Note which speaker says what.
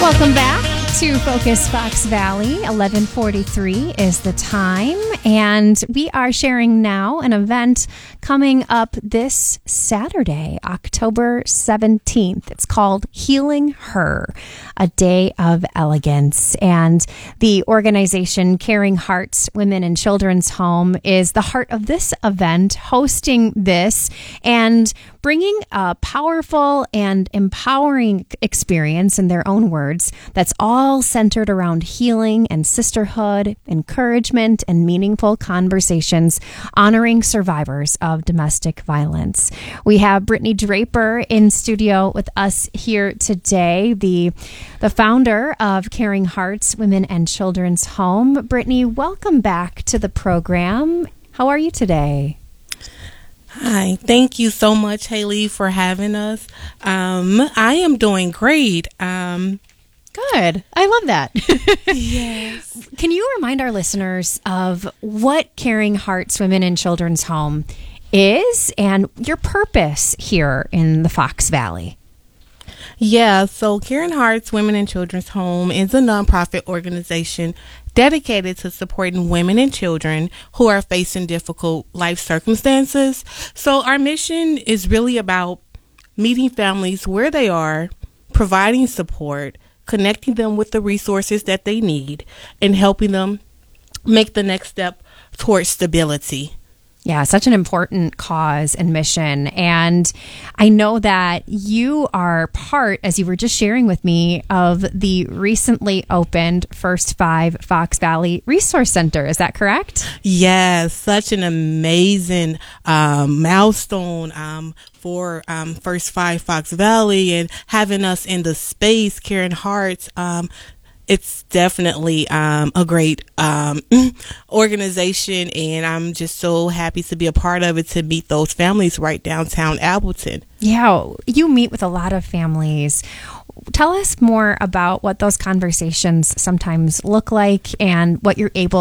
Speaker 1: Welcome back to Focus Fox Valley. 11:43 is the time, and we are sharing now an event coming up this Saturday, October 17th. It's called Healing Her, a Day of Elegance, and the organization Caring Hearts Women and Children's Home is the heart of this event, hosting this and bringing a powerful and empowering experience, in their own words, that's all centered around healing and sisterhood, encouragement, and meaningful conversations honoring survivors of domestic violence. We have Brittany Draper in studio with us here today, the founder of Caring Hearts Women and Children's Home. Brittany, welcome back to the program. How are you today?
Speaker 2: Hi, thank you so much, Haley, for having us. I am doing great.
Speaker 1: Good. I love that.
Speaker 2: Yes.
Speaker 1: Can you remind our listeners of what Caring Hearts Women and Children's Home is and your purpose here in the Fox Valley?
Speaker 2: Yeah, so Caring Hearts Women and Children's Home is a nonprofit organization dedicated to supporting women and children who are facing difficult life circumstances. So our mission is really about meeting families where they are, providing support, connecting them with the resources that they need, and helping them make the next step towards stability.
Speaker 1: Yeah, such an important cause and mission. And I know that you are part, as you were just sharing with me, of the recently opened First 5 Fox Valley Resource Center. Is that correct?
Speaker 2: Yes, such an amazing milestone for First 5 Fox Valley, and having us in the space, Caring Hearts. It's definitely a great organization, and I'm just so happy to be a part of it, to meet those families right downtown Appleton.
Speaker 1: Yeah, you meet with a lot of families. Tell us more about what those conversations sometimes look like and what you're able